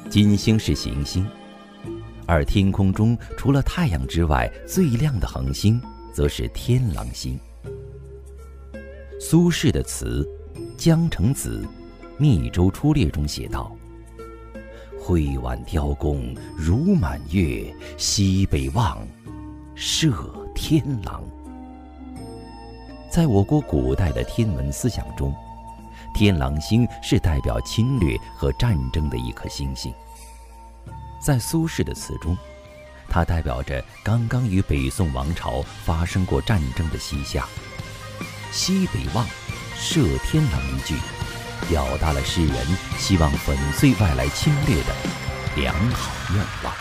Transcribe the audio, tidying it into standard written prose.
金星是行星，而天空中除了太阳之外最亮的恒星则是天狼星。苏轼的词《江城子·密州出猎》中写道：挥挽雕弓如满月，西北望，射天狼。在我国古代的天文思想中，天狼星是代表侵略和战争的一颗星星。在苏轼的词中，它代表着刚刚与北宋王朝发生过战争的西夏。西北望，射天狼一句，表达了诗人希望粉碎外来侵略的良好愿望。